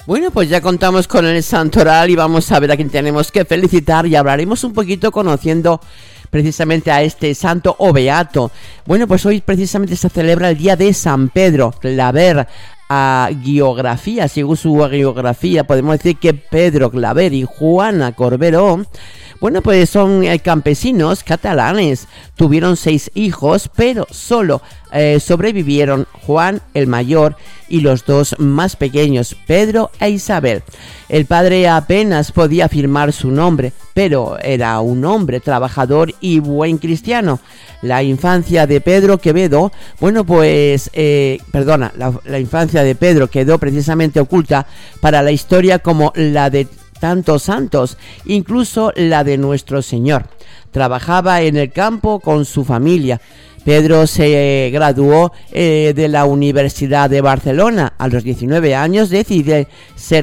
Bueno, pues ya contamos con el santoral y vamos a ver a quién tenemos que felicitar y hablaremos un poquito conociendo precisamente a este santo o beato. Bueno, pues hoy precisamente se celebra el día de San Pedro Claver. Geografía, según su geografía, podemos decir que Pedro Claver y Juana Corberó, bueno, pues son campesinos catalanes. Tuvieron 6 hijos, pero solo sobrevivieron Juan el mayor y los 2 más pequeños, Pedro e Isabel. El padre apenas podía afirmar su nombre, pero era un hombre trabajador y buen cristiano. La infancia de Pedro Quevedo, bueno, pues, la infancia de Pedro quedó precisamente oculta para la historia como la de tantos santos, incluso la de nuestro Señor. Trabajaba en el campo con su familia. Pedro se graduó de la Universidad de Barcelona. A los 19 años decide ser